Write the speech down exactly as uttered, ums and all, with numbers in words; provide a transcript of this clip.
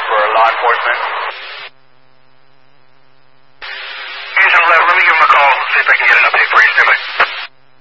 for law enforcement. Houston eleven, let me give him a call, see if I can get an update for you. Stand by.